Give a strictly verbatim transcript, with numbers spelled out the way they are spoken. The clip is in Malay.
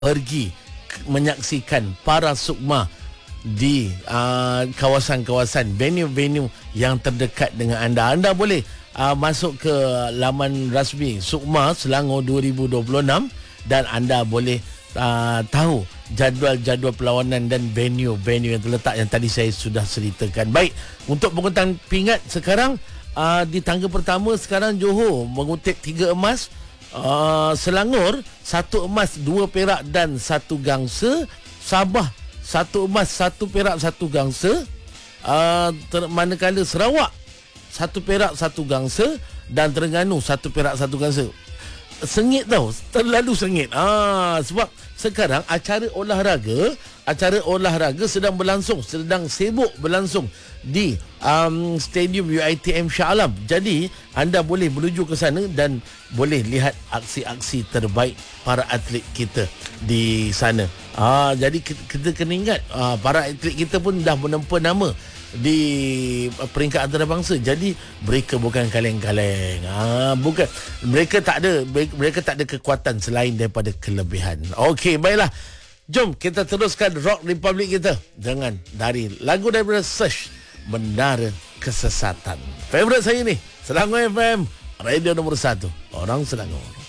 pergi menyaksikan para sukma di uh, kawasan-kawasan venue-venue yang terdekat dengan anda. Anda boleh uh, masuk ke laman rasmi Sukma Selangor dua ribu dua puluh enam dan anda boleh uh, tahu jadual-jadual perlawanan dan venue-venue yang terletak yang tadi saya sudah ceritakan. Baik, untuk pengurutan pingat sekarang uh, di tangga pertama sekarang Johor mengutip tiga emas, uh, Selangor satu emas, dua perak dan satu gangsa, Sabah satu emas, satu perak, satu gangsa, uh, ter- manakala Sarawak satu perak, satu gangsa dan Terengganu satu perak, satu gangsa. Sengit tau, terlalu sengit. Ah, sebab sekarang acara olahraga, acara olahraga sedang berlangsung, sedang sibuk berlangsung di um, Stadium U I T M Shah Alam. Jadi anda boleh menuju ke sana dan boleh lihat aksi-aksi terbaik para atlet kita di sana. Ah, jadi kita, kita kena ingat ah, para atlet kita pun dah menempa nama di peringkat antarabangsa. Jadi mereka bukan kaleng-kaleng. Ah, bukan, mereka tak ada mereka, mereka tak ada kekuatan selain daripada kelebihan. Okey, baiklah. Jom kita teruskan Rock Republic kita dengan dari lagu daripada Search, Menara Kesesatan. Favourite saya ni Selangor F M, radio nombor satu, orang Selangor.